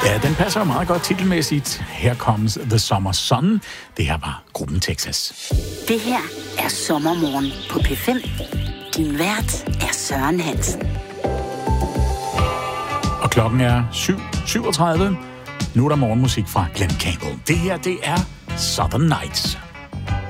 Ja, den passer meget godt titelmæssigt. Her comes the summer sun. Det her var gruppen Texas. Det her er Sommermorgen på P5. Din vært er Søren Hansen. Og klokken er 7:37. Nu er der morgenmusik fra Glenn Campbell. Det her, det er Southern Nights.